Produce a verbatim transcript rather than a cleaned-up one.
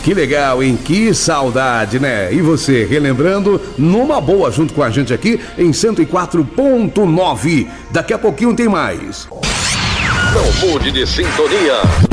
Que legal, hein? Que saudade, né? E você, relembrando, numa boa, junto com a gente aqui em cento e quatro ponto nove. Daqui a pouquinho tem mais. Não mude de sintonia.